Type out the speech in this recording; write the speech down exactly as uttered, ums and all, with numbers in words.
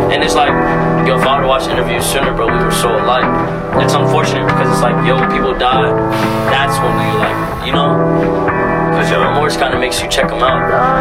And it's like, yo, if I would've watched interviews sooner, bro, we were so alike. It's unfortunate because it's like, yo, when people die, that's when we like, you know? Because your remorse kind of makes you check them out.